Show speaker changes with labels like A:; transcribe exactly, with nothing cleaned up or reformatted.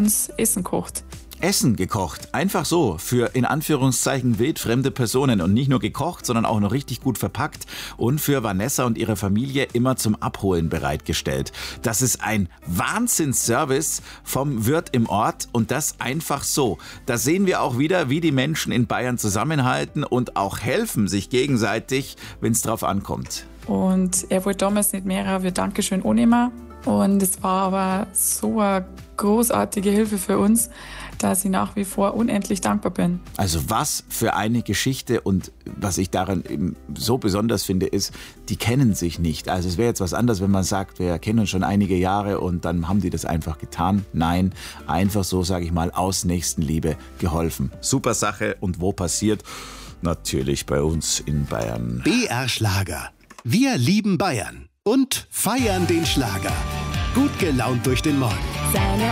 A: uns Essen kocht.
B: Essen gekocht, einfach so, für in Anführungszeichen wildfremde Personen und nicht nur gekocht, sondern auch noch richtig gut verpackt und für Vanessa und ihre Familie immer zum Abholen bereitgestellt. Das ist ein Wahnsinnsservice vom Wirt im Ort und das einfach so. Da sehen wir auch wieder, wie die Menschen in Bayern zusammenhalten und auch helfen sich gegenseitig, wenn es drauf ankommt.
A: Und er wollte damals nicht mehr wie Dankeschön annehmen. Und es war aber so eine großartige Hilfe für uns, dass ich nach wie vor unendlich dankbar bin.
B: Also was für eine Geschichte, und was ich daran eben so besonders finde, ist, die kennen sich nicht. Also es wäre jetzt was anderes, wenn man sagt, wir kennen uns schon einige Jahre und dann haben die das einfach getan. Nein, einfach so, sage ich mal, aus Nächstenliebe geholfen. Super Sache. Und wo passiert? Natürlich bei uns in Bayern.
C: B R Schlager. Wir lieben Bayern und feiern den Schlager. Gut gelaunt durch den Morgen.
D: Seine